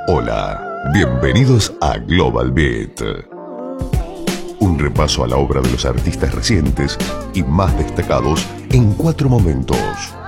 Hola, bienvenidos a Global Beat. Un repaso a la obra de los artistas recientes y más destacados en 4 momentos.